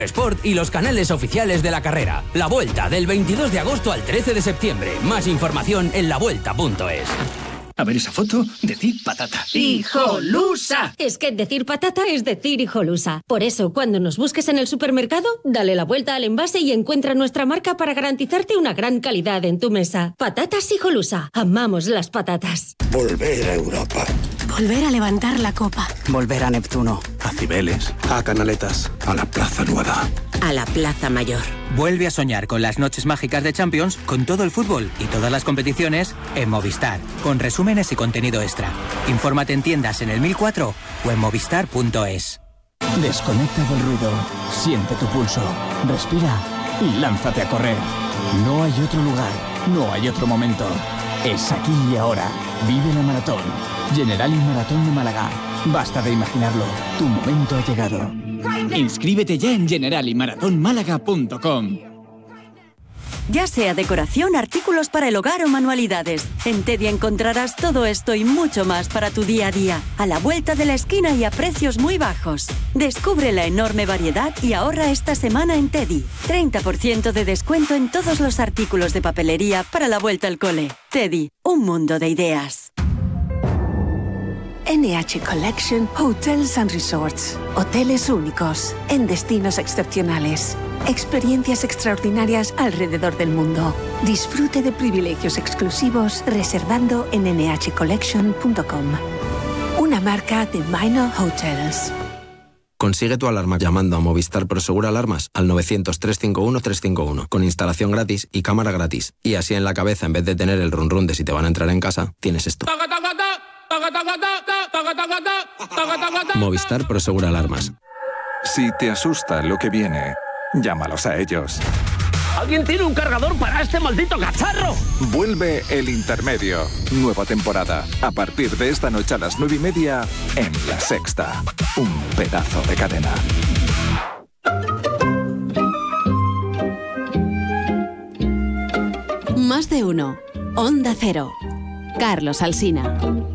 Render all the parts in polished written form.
Sport y los canales oficiales de la carrera. La Vuelta del 22 de agosto al 13 de septiembre. Más información en lavuelta.es. A ver esa foto, decir patata. ¡Hijolusa! Es que decir patata es decir hijolusa. Por eso, cuando nos busques en el supermercado, dale la vuelta al envase y encuentra nuestra marca para garantizarte una gran calidad en tu mesa. Patatas Hijolusa. Amamos las patatas. Volver a Europa. Volver a levantar la copa. Volver a Neptuno. A Cibeles. A Canaletas. A la Plaza Nueva. A la Plaza Mayor. Vuelve a soñar con las noches mágicas de Champions, con todo el fútbol y todas las competiciones en Movistar, con resúmenes y contenido extra. Infórmate en tiendas en el 1004 o en movistar.es. Desconecta del ruido, siente tu pulso, respira y lánzate a correr. No hay otro lugar, no hay otro momento. Es aquí y ahora. Vive la maratón. Generali Maratón de Málaga. Basta de imaginarlo. Tu momento ha llegado. Inscríbete ya en generaliMarathonmálaga.com. Ya sea decoración, artículos para el hogar o manualidades, en Teddy encontrarás todo esto y mucho más para tu día a día, a la vuelta de la esquina y a precios muy bajos. Descubre la enorme variedad y ahorra esta semana en Teddy. 30% de descuento en todos los artículos de papelería para la vuelta al cole. Teddy, un mundo de ideas. NH Collection Hotels and Resorts. Hoteles únicos, en destinos excepcionales. Experiencias extraordinarias alrededor del mundo. Disfrute de privilegios exclusivos reservando en nhcollection.com. Una marca de Minor Hotels. Consigue tu alarma llamando a Movistar Prosegur Alarmas al 900-351-351 con instalación gratis y cámara gratis. Y así en la cabeza, en vez de tener el run run de si te van a entrar en casa, tienes esto. Movistar Prosegur Alarmas. Si te asusta lo que viene, llámalos a ellos. ¿Alguien tiene un cargador para este maldito cacharro? Vuelve El Intermedio. Nueva temporada. A partir de esta noche a las 9:30 en La Sexta. Un pedazo de cadena. Más de uno. Onda Cero. Carlos Alsina.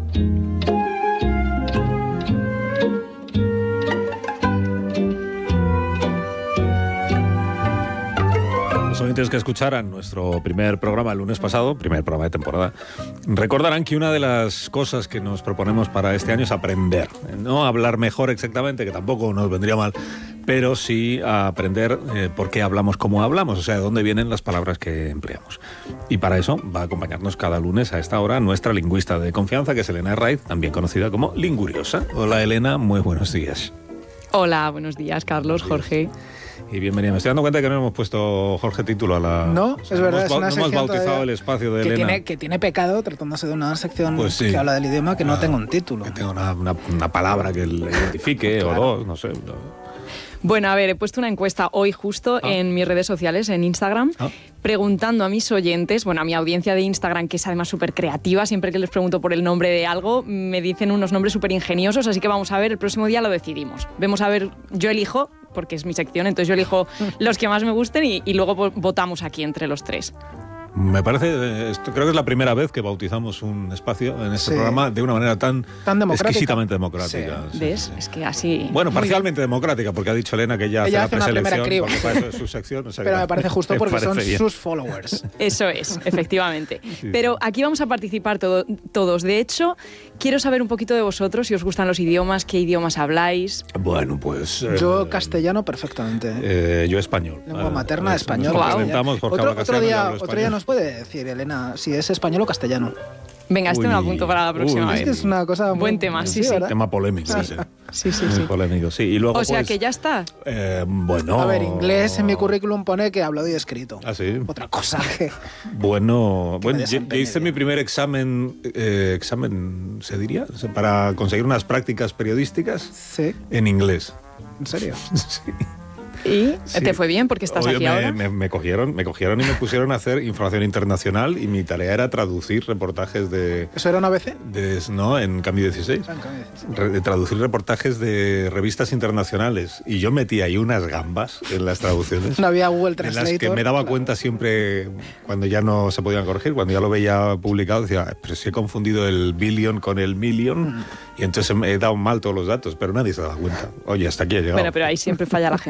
Los oyentes que escucharan nuestro primer programa el lunes pasado, primer programa de temporada, recordarán que una de las cosas que nos proponemos para este año es aprender. No hablar mejor exactamente, que tampoco nos vendría mal, pero sí a aprender por qué hablamos como hablamos, o sea, de dónde vienen las palabras que empleamos. Y para eso va a acompañarnos cada lunes a esta hora nuestra lingüista de confianza, que es Elena Herraiz, también conocida como Linguriosa. Hola Elena, muy buenos días. Hola, buenos días, Carlos, Jorge. Y bienvenida. Me estoy dando cuenta de que no hemos puesto, Jorge, título a la... No, es verdad, es una sección no hemos bautizado el espacio de Elena. Que tiene pecado tratándose de una sección pues sí, que habla del idioma que no tenga un título. Que tenga una palabra que le identifique, claro. O dos, no sé. Bueno, a ver, he puesto una encuesta hoy justo en mis redes sociales, en Instagram, preguntando a mis oyentes, bueno, a mi audiencia de Instagram, que es además súper creativa, siempre que les pregunto por el nombre de algo, me dicen unos nombres súper ingeniosos, así que vamos a ver, el próximo día lo decidimos. Vamos a ver, yo elijo, porque es mi sección, entonces yo elijo los que más me gusten y luego votamos aquí entre los tres. Me parece, creo que es la primera vez que bautizamos un espacio en este programa de una manera tan exquisitamente democrática. Sí. ¿Ves? Sí. Es que así... Bueno, parcialmente democrática, porque ha dicho Elena que ella hace la preselección, porque para eso es su sección. O sea, pero me parece justo porque son sus followers. Eso es, efectivamente. Sí. Pero aquí vamos a participar todos. De hecho, quiero saber un poquito de vosotros, si os gustan los idiomas, qué idiomas habláis. Bueno, pues... yo castellano perfectamente. Yo español. Lengua materna, español. Otro día nos puede decir, Elena, si es español o castellano. Venga, me lo apunto para la próxima vez. Es que es una cosa buen tema, sí. Tema polémico, sí. Polémico, sí. Y luego, o sea, que ya está. Bueno... A ver, inglés en mi currículum pone que hablo y escrito. ¿Ah, sí? Otra cosa que... Bueno, yo hice mi primer examen, ¿se diría? O sea, para conseguir unas prácticas periodísticas en inglés. ¿En serio? Sí. ¿Y te fue bien porque estás aquí ahora? Me cogieron y me pusieron a hacer información internacional y mi tarea era traducir reportajes de... ¿Eso era una ABC? No, en Cambio 16. Traducir reportajes de revistas internacionales. Y yo metí ahí unas gambas en las traducciones. No había Google Translator. En las que me daba cuenta siempre cuando ya no se podían corregir, cuando ya lo veía publicado, decía, pero si he confundido el billion con el million y entonces he dado mal todos los datos, pero nadie se daba cuenta. Oye, hasta aquí ha llegado. Bueno, pero ahí siempre falla la gente, ¿eh?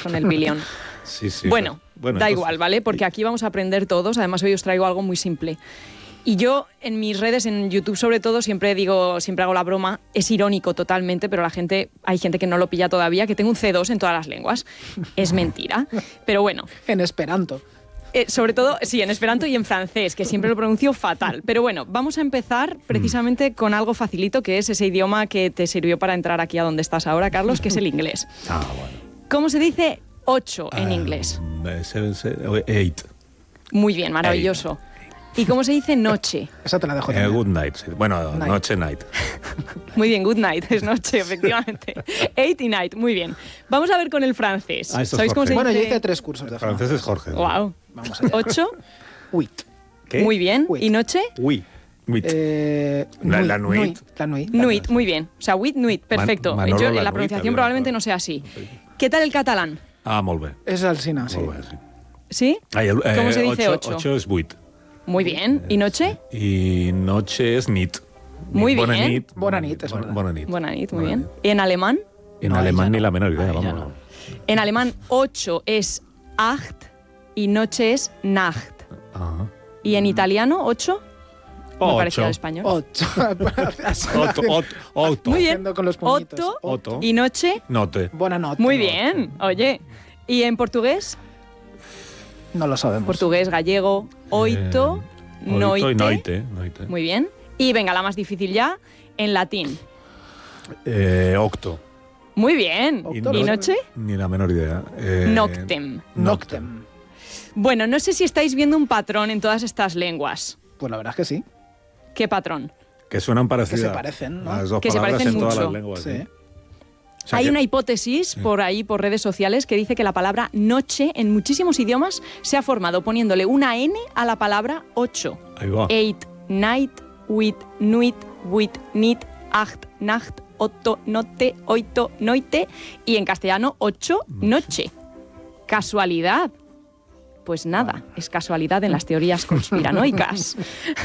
son el billón. Sí, sí. Bueno, da entonces, igual, ¿vale? Porque aquí vamos a aprender todos. Además, hoy os traigo algo muy simple. Y yo, en mis redes, en YouTube sobre todo, siempre hago la broma. Es irónico totalmente, pero hay gente que no lo pilla todavía, que tengo un C2 en todas las lenguas. Es mentira. Pero bueno. En esperanto. Sobre todo, sí, en esperanto y en francés, que siempre lo pronuncio fatal. Pero bueno, vamos a empezar precisamente con algo facilito, que es ese idioma que te sirvió para entrar aquí a donde estás ahora, Carlos, que es el inglés. Ah, bueno. ¿Cómo se dice 8 en inglés? 8. Muy bien, maravilloso. ¿Y cómo se dice noche? Esa te la dejo también. Good night. Sí. Bueno, noche, night. Muy bien, good night, es noche, efectivamente. 8 y night, muy bien. Vamos a ver con el francés. ¿Sabéis cómo se dice? Bueno, yo hice 3 cursos de francés. Es Jorge. Wow. Vamos allá. 8. Huit. ¿Qué? Muy bien. Huit. ¿Y noche? Oui. Nuit. La nuit. Nuit, muy bien. O sea, huit, nuit, perfecto. Manolo, yo en la la nuit, pronunciación probablemente no sea así. ¿Qué tal el catalán? Ah, molt bé. Es Alsina, sí. Molt bé, sí. ¿Sí? ¿Cómo se dice 8? 8 es 8. Muy bien. ¿Y noche? Y noche es nit. Muy bien. Bona nit, es verdad. Bona nit. Buena nit, muy bien. ¿Y en alemán? En alemán ni la menor idea, vamos. no. En alemán 8 es acht y noche es Nacht. Ajá. ¿Y en italiano 8? Me parecía al 8. español. 8. Muy bien. Con los puñitos. 8 y noche. Note. Buena nota. Muy bien, oye. ¿Y en portugués? No lo sabemos. Portugués, gallego, oito, noite. Y noite. Muy bien. Y venga, la más difícil ya, en latín. Octo. Muy bien. ¿Y noche? Ni la menor idea. Noctem. Noctem. Bueno, no sé si estáis viendo un patrón en todas estas lenguas. Pues la verdad es que sí. ¿Qué patrón? Que suenan parecidas. Que se parecen, ¿no? Las dos Que se palabras parecen en todas mucho. las lenguas. Sí. O sea Hay que- una hipótesis por ahí, por redes sociales, que dice que la palabra noche en muchísimos idiomas se ha formado poniéndole una N a la palabra 8. Ahí va. 8, night, huit, nuit, huit, nit, acht, nacht, 8, note, oito, noite, y en castellano 8, noche. ¿Casualidad? Pues nada, es casualidad en las teorías conspiranoicas.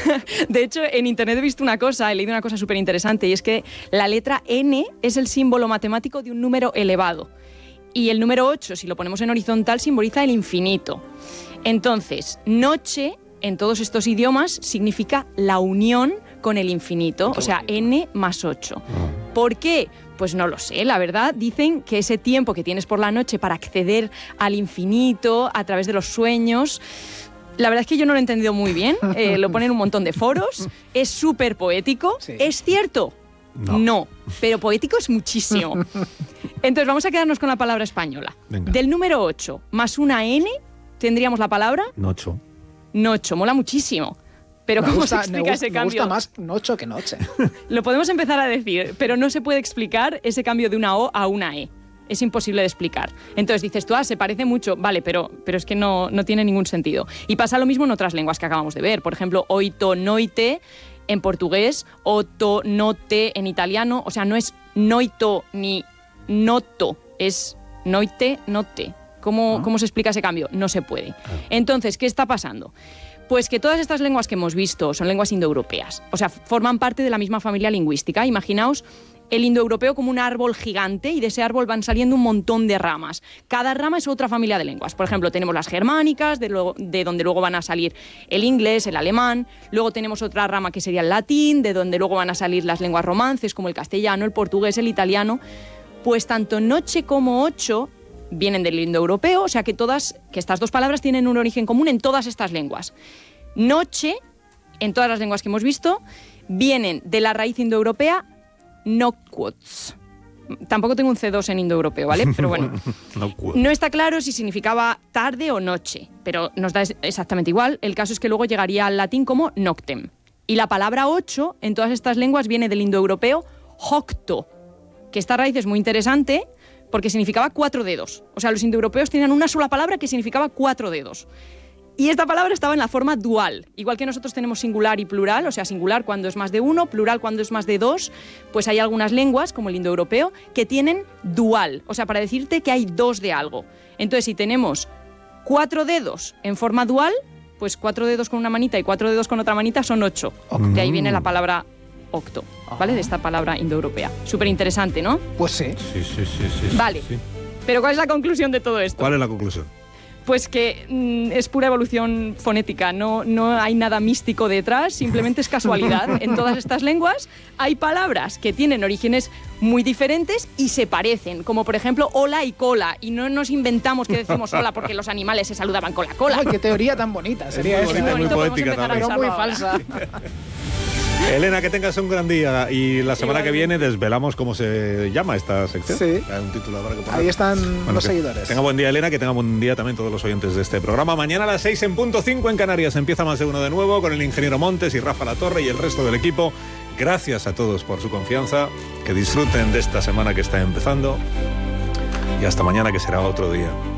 De hecho, en internet he visto una cosa, he leído una cosa súper interesante, y es que la letra N es el símbolo matemático de un número elevado. Y el número 8, si lo ponemos en horizontal, simboliza el infinito. Entonces, noche, en todos estos idiomas, significa la unión con el infinito, o sea, N más 8. ¿Por qué? Pues no lo sé, la verdad. Dicen que ese tiempo que tienes por la noche para acceder al infinito a través de los sueños, la verdad es que yo no lo he entendido muy bien. Lo ponen en un montón de foros. Es súper poético. Sí. ¿Es cierto? No, pero poético es muchísimo. Entonces vamos a quedarnos con la palabra española. Venga. Del número 8 más una N, tendríamos la palabra Nocho. nocho. Mola muchísimo. Pero ¿cómo se explica ese cambio? Me gusta más nocho que noche. Lo podemos empezar a decir, pero no se puede explicar ese cambio de una O a una E. Es imposible de explicar. Entonces dices tú, se parece mucho. Vale, pero es que no tiene ningún sentido. Y pasa lo mismo en otras lenguas que acabamos de ver. Por ejemplo, oito, noite en portugués, oto, note en italiano. O sea, no es noito ni noto, es noite, note. ¿Cómo se explica ese cambio? No se puede. Entonces, ¿qué está pasando? Pues que todas estas lenguas que hemos visto son lenguas indoeuropeas. O sea, forman parte de la misma familia lingüística. Imaginaos el indoeuropeo como un árbol gigante, y de ese árbol van saliendo un montón de ramas. Cada rama es otra familia de lenguas. Por ejemplo, tenemos las germánicas, de donde luego van a salir el inglés, el alemán. Luego tenemos otra rama que sería el latín, de donde luego van a salir las lenguas romances, como el castellano, el portugués, el italiano. Pues tanto noche como ocho vienen del indoeuropeo, o sea que estas dos palabras tienen un origen común en todas estas lenguas. Noche, en todas las lenguas que hemos visto, vienen de la raíz indoeuropea nocquots. Tampoco tengo un C2 en indoeuropeo, ¿vale? Pero bueno, no está claro si significaba tarde o noche, pero nos da exactamente igual. El caso es que luego llegaría al latín como noctem. Y la palabra 8 en todas estas lenguas viene del indoeuropeo hocto, que esta raíz es muy interesante porque significaba 4 dedos. O sea, los indoeuropeos tenían una sola palabra que significaba 4 dedos. Y esta palabra estaba en la forma dual. Igual que nosotros tenemos singular y plural, o sea, singular cuando es más de uno, plural cuando es más de dos, pues hay algunas lenguas, como el indoeuropeo, que tienen dual. O sea, para decirte que hay dos de algo. Entonces, si tenemos 4 dedos en forma dual, pues 4 dedos con una manita y 4 dedos con otra manita son 8. De ahí viene la palabra octo, ¿vale? De esta palabra indoeuropea. Súper interesante, ¿no? Pues sí. Sí. Vale. Sí. Pero ¿cuál es la conclusión de todo esto? ¿Cuál es la conclusión? Pues que es pura evolución fonética, no hay nada místico detrás, simplemente es casualidad. En todas estas lenguas hay palabras que tienen orígenes muy diferentes y se parecen, como por ejemplo hola y cola, y no nos inventamos que decimos hola porque los animales se saludaban con la cola. ¡Ay, qué teoría tan bonita! Sería muy bonita, muy poética también. Pero muy falsa. Elena, que tengas un gran día y la semana que viene desvelamos cómo se llama esta sección. Sí. Hay un título ahora que poner. Ahí están los seguidores. Tenga buen día, Elena, que tenga buen día también todos los oyentes de este programa. Mañana a las 6:05 en Canarias empieza Más de Uno de nuevo con el ingeniero Montes y Rafa Latorre y el resto del equipo. Gracias a todos por su confianza, que disfruten de esta semana que está empezando y hasta mañana, que será otro día.